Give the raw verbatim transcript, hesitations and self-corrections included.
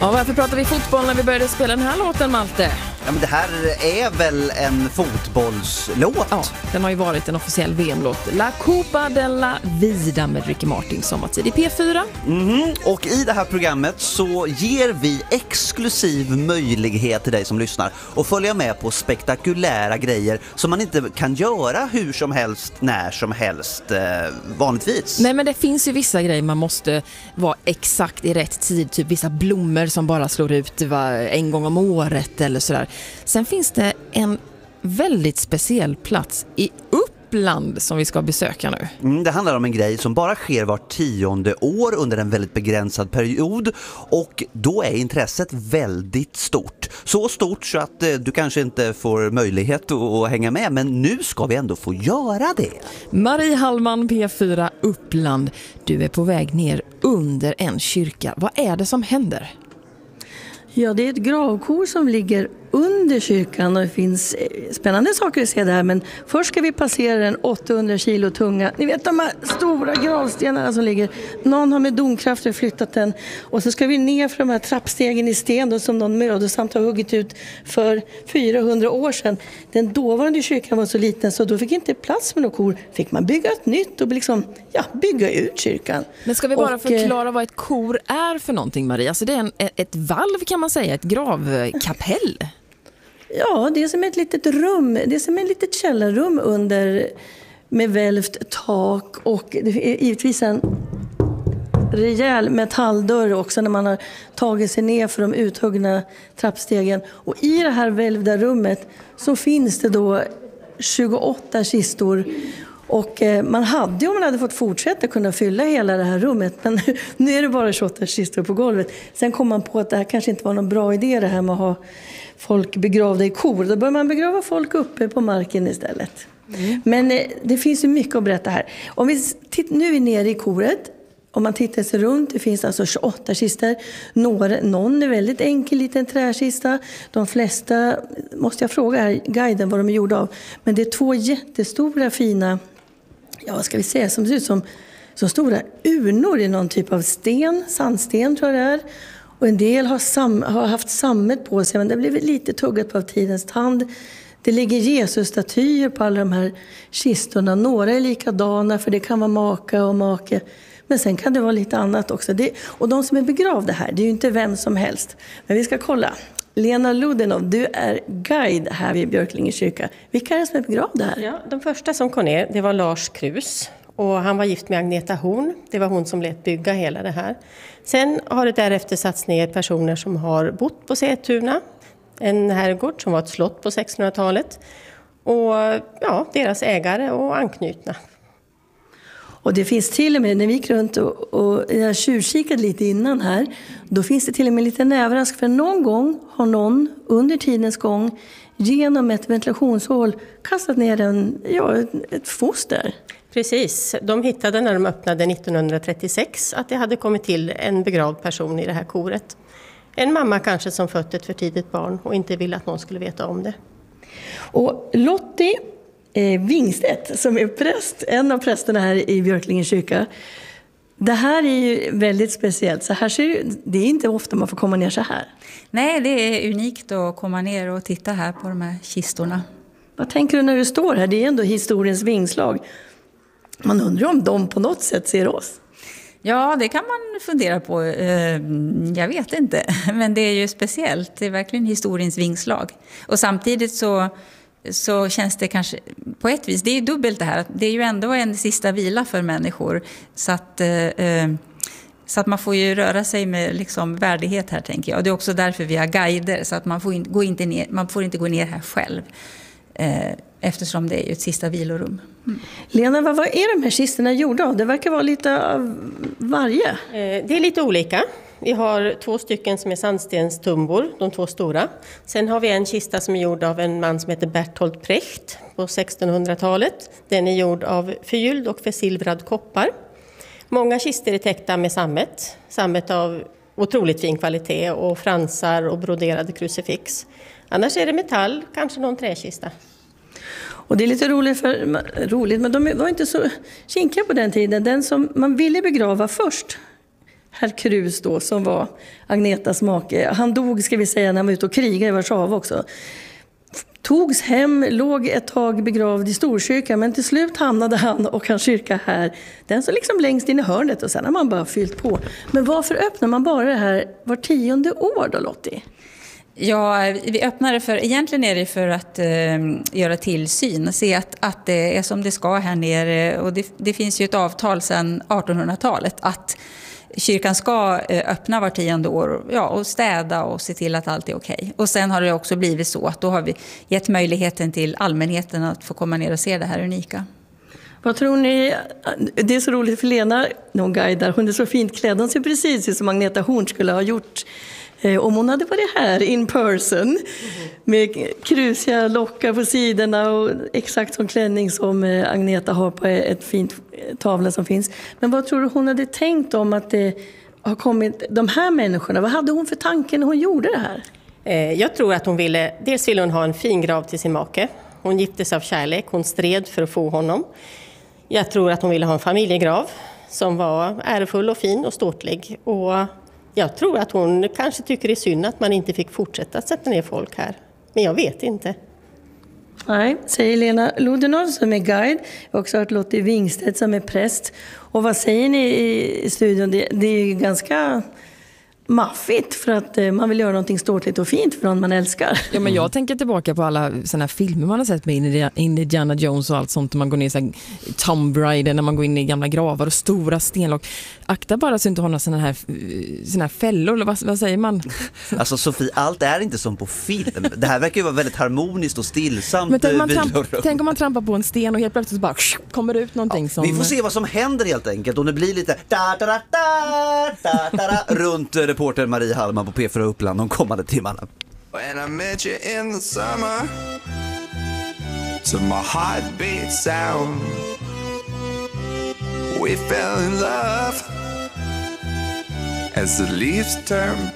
Ja, varför pratar vi fotboll när vi började spela den här låten, Malte? Ja, men det här är väl en fotbollslåt? Ja, den har ju varit en officiell V M-låt. La Copa della Vida med Ricky Martin sommartid i P fyra. Mm-hmm. Och i det här programmet så ger vi exklusiv möjlighet till dig som lyssnar att följa med på spektakulära grejer som man inte kan göra hur som helst, när som helst eh, vanligtvis. Nej, men det finns ju vissa grejer man måste vara exakt i rätt tid. Typ vissa blommor som bara slår ut va, en gång om året eller sådär. Sen finns det en väldigt speciell plats i Uppland som vi ska besöka nu. Mm, det handlar om en grej som bara sker var tionde år under en väldigt begränsad period, och då är intresset väldigt stort. Så stort så att eh, du kanske inte får möjlighet att, att hänga med, men nu ska vi ändå få göra det. Marie Hallman, P fyra Uppland. Du är på väg ner under en kyrka. Vad är det som händer? Ja, det är ett gravkor som ligger under kyrkan och det finns spännande saker att se där. Men först ska vi passera den åttahundra kilo tunga. Ni vet de här stora gravstenarna som ligger. Någon har med domkrafter flyttat den. Och så ska vi ner för de här trappstegen i sten då, som någon mödosamt har huggit ut för fyrahundra år sedan. Den dåvarande kyrkan var så liten så då fick inte plats med något kor. Fick man bygga ett nytt och liksom, ja, bygga ut kyrkan. Men ska vi bara och, förklara vad ett kor är för någonting, Maria? Alltså det är en, ett valv kan man säga, ett gravkapell. Ja, det är som ett litet rum. Det är som ett litet källarrum under med välvt tak, och det är givetvis en rejäl metalldörr också när man har tagit sig ner för de uthuggna trappstegen. Och i det här välvda rummet så finns det då tjugoåtta kistor. Och man hade, om man hade fått fortsätta, kunna fylla hela det här rummet. Men nu är det bara tjugoåtta kistor på golvet. Sen kom man på att det här kanske inte var någon bra idé, det här med att ha folk begravda i kor. Då bör man begrava folk uppe på marken istället. Mm. Men det finns ju mycket att berätta här. Om vi titt- nu är vi nere i koret. Om man tittar sig runt, det finns alltså tjugoåtta kistor. Några, någon är väldigt enkel liten träkista. De flesta, måste jag fråga här, guiden vad de är gjorda av. Men det är två jättestora fina, ja vad ska vi säga, som ser ut som, som stora urnor i någon typ av sten, sandsten tror jag det är. Och en del har, sam, har haft sammet på sig, men det blev lite tuggat på av tidens tand. Det ligger Jesus-statyer på alla de här kistorna. Några är likadana, för det kan vara maka och make. Men sen kan det vara lite annat också. Det, och de som är begravda här, det är ju inte vem som helst. Men vi ska kolla. Lena Ludenov, du är guide här vid Björklinge kyrka. Vilka är det som är begravda här? Ja, de första som kom ner, det var Lars Krus. Och han var gift med Agneta Horn. Det var hon som lät bygga hela det här. Sen har det därefter satts ner personer som har bott på Sätuna. En herrgård som var ett slott på sextonhundratalet. Och ja, deras ägare och anknutna. Och det finns till och med, när vi gick runt och, och jag tjuvkikade lite innan här, då finns det till och med lite överraskning, för någon gång har någon under tidens gång genom ett ventilationshål kastat ner en, ja, ett, ett foster. Precis, de hittade när de öppnade nittonhundratrettiosex att det hade kommit till en begravd person i det här koret. En mamma kanske som fött ett för tidigt barn och inte ville att någon skulle veta om det. Och Lottie eh, Wingstedt som är präst, en av prästerna här i Björklinge kyrka. Det här är ju väldigt speciellt. Så här ser, det är inte ofta man får komma ner så här. Nej, det är unikt att komma ner och titta här på de här kistorna. Vad tänker du när du står här? Det är ändå historiens vingslag. Man undrar om de på något sätt ser oss. Ja, det kan man fundera på. Jag vet inte, men det är ju speciellt. Det är verkligen historiens vingslag. Och samtidigt så, så känns det kanske på ett vis, det är ju dubbelt det här. Det är ju ändå en sista vila för människor. Så att, så att man får ju röra sig med liksom värdighet här, tänker jag. Och det är också därför vi har guider, så att man får, in, gå inte ner, man får inte gå ner här själv. Eftersom det är ju ett sista vilorum. Mm. Lena, vad, vad är de här kistorna gjorda av? Det verkar vara lite av varje. Det är lite olika. Vi har två stycken som är sandstenstumbor, de två stora. Sen har vi en kista som är gjord av en man som heter Bertolt Brecht på sextonhundratalet. Den är gjord av förgylld och försilvrad koppar. Många kistor är täckta med sammet. Sammet av otroligt fin kvalitet och fransar och broderade krucifix. Annars är det metall, kanske någon träkista. Och det är lite roligt, för, roligt men de var inte så kinkiga på den tiden. Den som man ville begrava först, herr Krus då, som var Agnetas make. Han dog, ska vi säga, när han var ute och krigade i Warszawa också. Togs hem, låg ett tag begravd i Storkyrkan, men till slut hamnade han och hans kyrka här. Den så liksom längst in i hörnet och sen har man bara fyllt på. Men varför öppnar man bara det här var tionde år då, Lottie? Ja, vi öppnar det för, egentligen är det för att eh, göra tillsyn, se att, att det är som det ska här nere. Och det, det finns ju ett avtal sedan artonhundratalet att kyrkan ska öppna var tionde år, ja, och städa och se till att allt är okej. Och sen har det också blivit så att då har vi gett möjligheten till allmänheten att få komma ner och se det här unika. Vad tror ni? Det är så roligt för Lena, någon guidar. Hon är så fint klädd. Hon ser precis ut som Agneta Horn skulle ha gjort om hon hade varit här in person. Med krusiga lockar på sidorna och exakt som klänning som Agneta har på ett fint tavla som finns. Men vad tror du hon hade tänkt om att det har kommit de här människorna? Vad hade hon för tanke när hon gjorde det här? Jag tror att hon ville, dels ville hon ha en fin grav till sin make. Hon gifte sig av kärlek, hon stred för att få honom. Jag tror att hon ville ha en familjegrav som var ärefull och fin och ståtlig. Och jag tror att hon kanske tycker det är synd att man inte fick fortsätta att sätta ner folk här. Men jag vet inte. Nej, säger Lena Lodenov som är guide. Jag har också hört Lottie Wingstedt som är präst. Och vad säger ni i studion? Det, det är ju ganska maffigt för att man vill göra någonting ståtligt och fint för någon man älskar. Ja, men jag tänker tillbaka på alla såna här filmer man har sett med Indiana Jones och allt sånt. Man går ner i Tomb Raider, när man går in i gamla gravar och stora stenlock. Akta bara så inte har några såna här, såna här fällor, eller vad, vad säger man? Alltså Sofie, allt är inte som på film. Det här verkar ju vara väldigt harmoniskt och stillsamt. Men tänk, man tramp, tänk om man trampar på en sten och helt plötsligt bara kommer det ut någonting, ja, som... Vi får se vad som händer helt enkelt. Om det blir lite da, da, da, da, da, da, runt reporter Marie Hallman på P fyra Uppland de kommande timmarna. When I met you in the summer, to my heartbeat sound, we fell in love as the leaves turn